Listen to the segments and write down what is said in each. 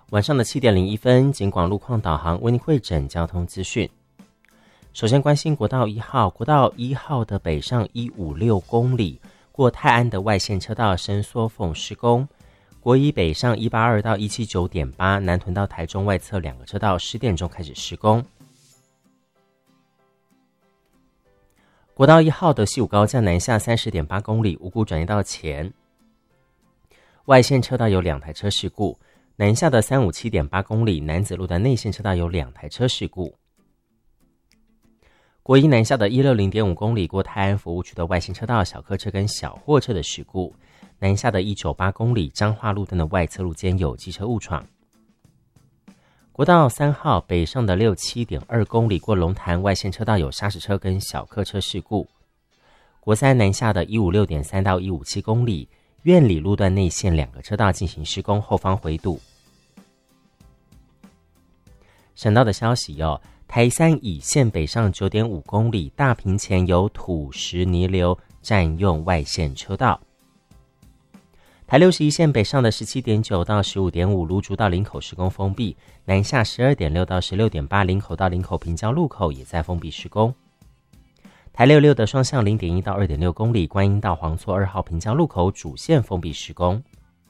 晚上的7点01分，警广路况导航为您汇整交通资讯。首先关心国道1号，国道1号的北上156公里，过泰安的外线车道伸缩缝施工。国一北上182到179.8，南屯到台中外侧2个车道10点钟开始施工。国道1号的西武高架南下30.8公里，五股转移道前外线车道有2台车事故。南下的357.8公里，楠梓路的内线车道有2台车事故。国一南下的160.5公里，过泰安服务区的外线车道小客车跟小货车的事故。南下的198公里，彰化路段的外侧路间有机车误闯。国道3号北上的67.2公里，过龙潭外线车道有砂石车跟小客车事故。国3南下的156.3到157公里，苑里路段内线2个车道进行施工，后方回堵。省道的消息台3乙线北上9.5公里，大坪前有土石泥流占用外线车道。台61线北上的17.9到15.5，芦竹到林口施工封闭，南下12.6到16.8，林口到林口平交路口也在封闭施工。台66的双向0.1到2.6公里，观音到黄厝2号平交路口主线封闭施工。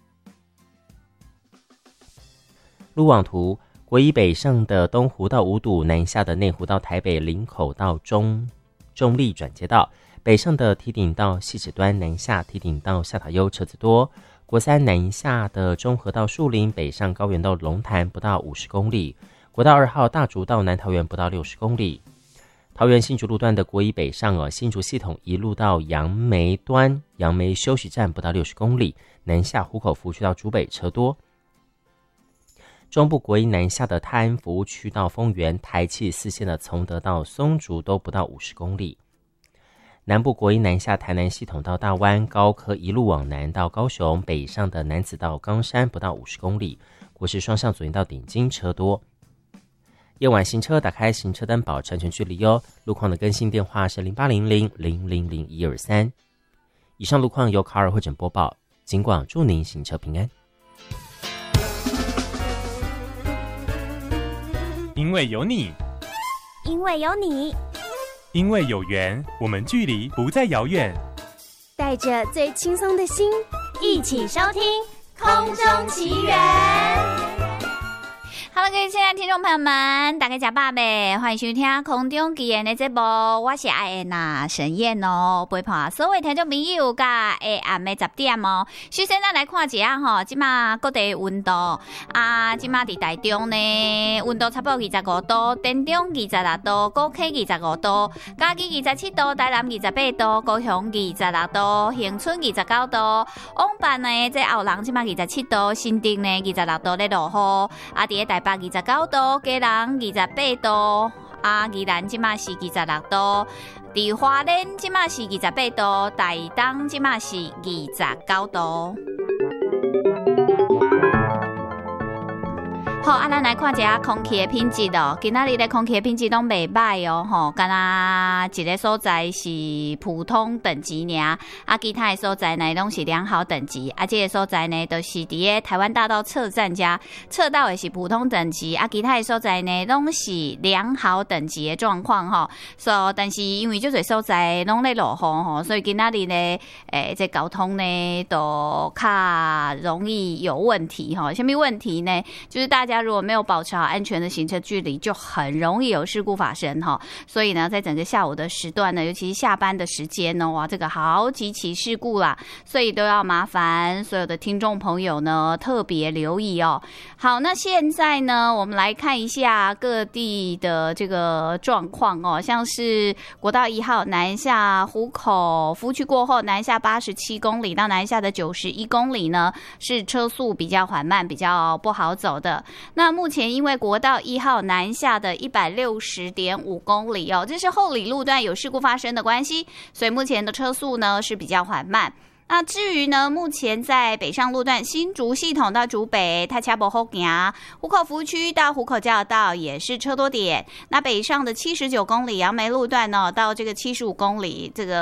路网图，国一北上的东湖到五堵，南下的内湖到台北林口到中立转接道，北上的堤顶到汐止端，南下堤顶到下塔悠车子多。国3南下的中和到树林，北上高原到龙潭不到50公里。国道2号大竹到南桃园不到60公里。桃园新竹路段的国一北上新竹系统一路到杨梅端，杨梅休息站不到60公里，南下湖口服务区到竹北车多。中部国一南下的泰安服务区到丰原，台七4线的崇德到松竹都不到50公里。南部国一南下台南系统到大湾，高科一路往南到高雄，北上的楠梓到冈山不到50公里。国十双向左营到顶金车多。夜晚行车打开行车灯保持安全距离路况的更新电话是0800000123。以上路况由卡尔汇整播报，警广祝您行车平安。 因为有你， 因为有你， 因为有缘，我们距离不再遥远。 带着最轻松的心，一起收听《空中奇缘》。 Hello， 各位亲爱的听众朋友们，大家吃饱没？欢迎收听《空中奇缘》的节目，我是爱燕呐沈燕陪伴所有听众朋友甲下暗的10点首先咱来看一下今嘛各地温度今嘛伫台中呢，温度差不多25度，台中26度，高雄25度，嘉義27度，台南28度，高雄26度，恆春29度，往辦呢這後人即嘛27度，新店呢26度咧落雨，伫台北29度，基隆28度，宜蘭即嘛是26度，伫花蓮即嘛是28度，台東即嘛是29度。好，咱来看一下空气的品质今仔日的空气的品质都袂歹敢若一个所在是普通等级尔，其他的所在呢拢是良好等级，这个所在呢都是伫个台湾大道测站家测到的是普通等级，其他的所在呢拢是良好等级的状况但是因为这侪所在拢咧落雨所以今仔日呢这交通呢都较容易有问题什么问题呢？就是大家如果没有保持好安全的行车距离，就很容易有事故发生所以呢，在整个下午的时段呢，尤其是下班的时间呢，哇，这个好几起事故啦，所以都要麻烦所有的听众朋友呢特别留意好，那现在呢，我们来看一下各地的这个状况像是国道1号南下湖口服务区过后，南下87公里到南下的91公里呢，是车速比较缓慢，比较不好走的。那目前因为国道1号南下的160.5公里这是后里路段有事故发生的关系，所以目前的车速呢是比较缓慢。那至于呢，目前在北上路段新竹系统到竹北太车不好行，湖口服务区到湖口交流道也是车多点。那北上的79公里杨梅路段到这个75公里这个